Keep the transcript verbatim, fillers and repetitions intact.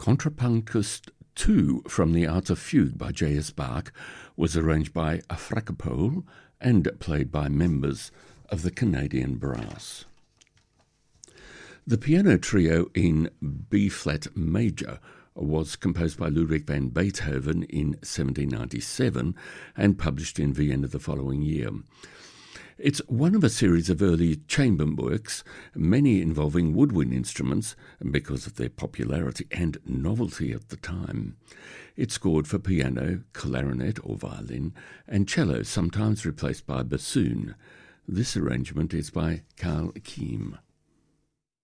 Contrapunctus two from the Art of Fugue by J S Bach was arranged by Fracopole and played by members of the Canadian Brass. The piano trio in B-flat major was composed by Ludwig van Beethoven in seventeen ninety-seven and published in Vienna the following year. It's one of a series of early chamber works, many involving woodwind instruments because of their popularity and novelty at the time. It's scored for piano, clarinet or violin, and cello, sometimes replaced by bassoon. This arrangement is by Carl Kiem.